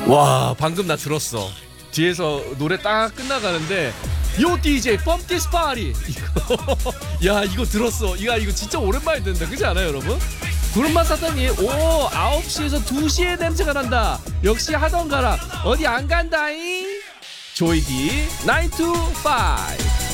와 방금 나 들었어. 뒤에서 노래 딱 끝나가는데 요 DJ 펌디스 파리 이거 야 이거 들었어. 이거 진짜 오랜만에 듣는다. 그렇지 않아요 여러분? 구름만 사탕이 9시에서 2시에 냄새가 난다. 역시 하던가라. 어디 안 간다잉. 조이디 9 to 5.